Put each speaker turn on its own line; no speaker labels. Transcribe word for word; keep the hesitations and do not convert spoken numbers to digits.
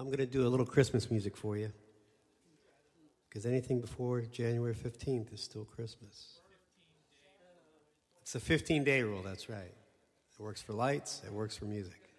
I'm going to do a little Christmas music for you. Because anything before January fifteenth is still Christmas. It's the fifteen-day rule, that's right. It works for lights, it works for music.